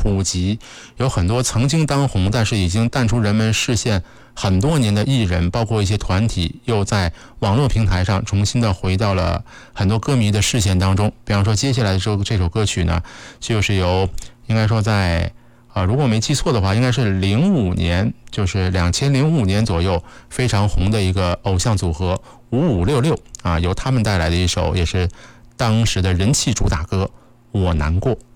普及，有很多曾经当红但是已经淡出人们视线很多年的艺人，包括一些团体，又在网络平台上重新的回到了很多歌迷的视线当中。比方说接下来的这首歌曲呢，就是由应该说在如果没记错的话，应该是05年，就是2005年左右非常红的一个偶像组合5566由他们带来的一首也是当时的人气主打歌《我难过》。